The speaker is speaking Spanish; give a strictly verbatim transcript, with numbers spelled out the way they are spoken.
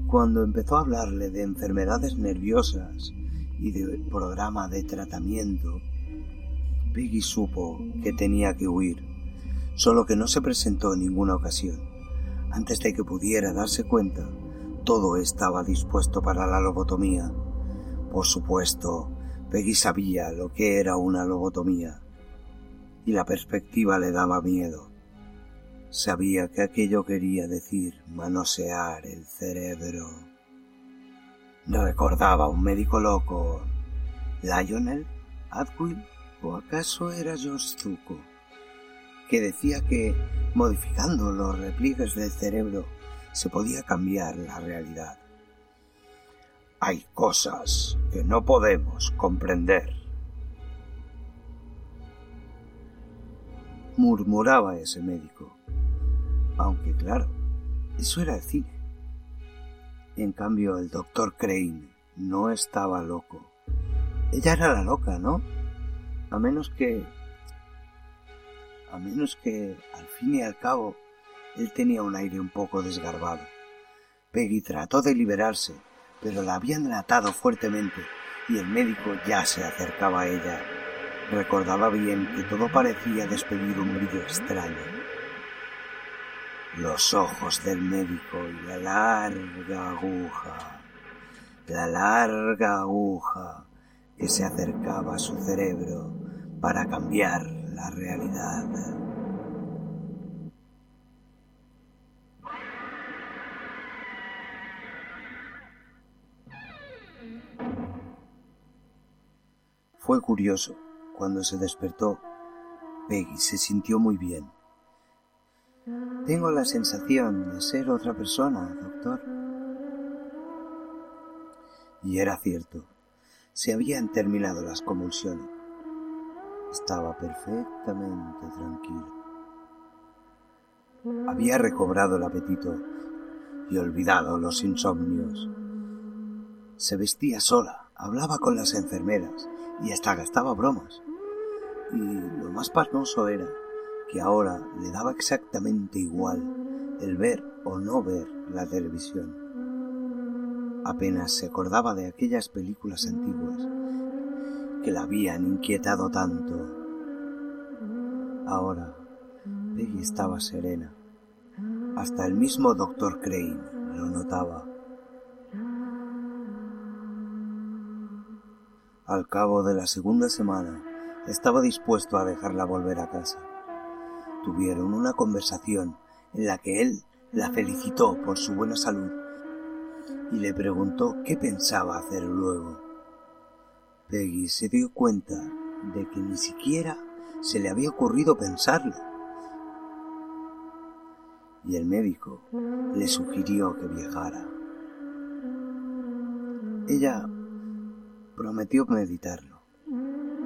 Cuando empezó a hablarle de enfermedades nerviosas y de programa de tratamiento, Peggy supo que tenía que huir, solo que no se presentó en ninguna ocasión. Antes de que pudiera darse cuenta, todo estaba dispuesto para la lobotomía. Por supuesto, Peggy sabía lo que era una lobotomía, y la perspectiva le daba miedo. Sabía que aquello quería decir manosear el cerebro. ¿Recordaba a un médico loco? ¿Lionel Atwill? ¿O acaso era George Zucco? Que decía que, modificando los repliegues del cerebro, se podía cambiar la realidad. Hay cosas que no podemos comprender, murmuraba ese médico. Aunque claro, eso era el cine. En cambio, el doctor Crane no estaba loco. Ella era la loca, ¿no? A menos que... A menos que, al fin y al cabo, él tenía un aire un poco desgarbado. Peggy trató de liberarse, pero la habían atado fuertemente y el médico ya se acercaba a ella. Recordaba bien que todo parecía despedir un brillo extraño. Los ojos del médico y la larga aguja, la larga aguja que se acercaba a su cerebro para cambiar la realidad. Fue curioso. Cuando se despertó, Peggy se sintió muy bien. Tengo la sensación de ser otra persona, doctor. Y era cierto. Se habían terminado las convulsiones. Estaba perfectamente tranquilo. Había recobrado el apetito y olvidado los insomnios. Se vestía sola, hablaba con las enfermeras y hasta gastaba bromas. Y lo más pasmoso era que ahora le daba exactamente igual el ver o no ver la televisión. Apenas se acordaba de aquellas películas antiguas que la habían inquietado tanto. Ahora, Peggy estaba serena. Hasta el mismo doctor Crane lo notaba. Al cabo de la segunda semana, estaba dispuesto a dejarla volver a casa. Tuvieron una conversación en la que él la felicitó por su buena salud y le preguntó qué pensaba hacer luego. Peggy se dio cuenta de que ni siquiera se le había ocurrido pensarlo. Y el médico le sugirió que viajara. Ella prometió meditarlo.